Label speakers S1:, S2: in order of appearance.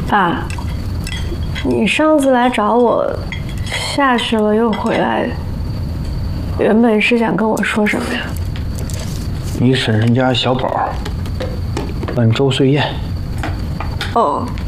S1: 爸，你上次来找我，下去了又回来，原本是想跟我说什么呀？
S2: 你婶婶家小宝办周岁宴。
S1: 哦。